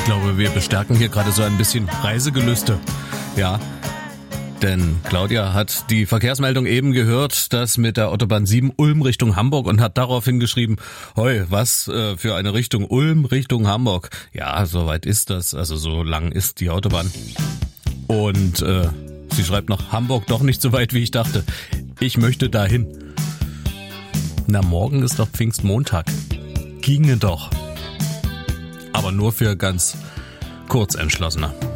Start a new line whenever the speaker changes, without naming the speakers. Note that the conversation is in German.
Ich glaube, wir bestärken hier gerade so ein bisschen Reisegelüste. Ja, denn Claudia hat die Verkehrsmeldung eben gehört, das mit der Autobahn 7 Ulm Richtung Hamburg und hat daraufhin geschrieben, hoi, was für eine Richtung Ulm Richtung Hamburg. Ja, so weit ist das, also so lang ist die Autobahn. Und sie schreibt noch, Hamburg doch nicht so weit, wie ich dachte. Ich möchte dahin. Na, morgen ist doch Pfingstmontag. Ginge doch. Aber nur für ganz Kurzentschlossener.